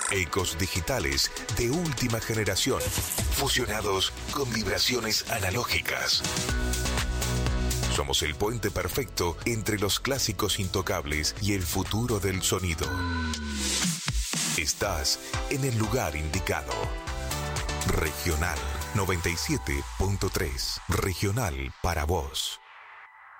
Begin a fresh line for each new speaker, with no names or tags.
Ecos digitales de última generación, fusionados con vibraciones analógicas. Somos el puente perfecto entre los clásicos intocables y el futuro del sonido. Estás en el lugar indicado. Regional 97.3. Regional para vos.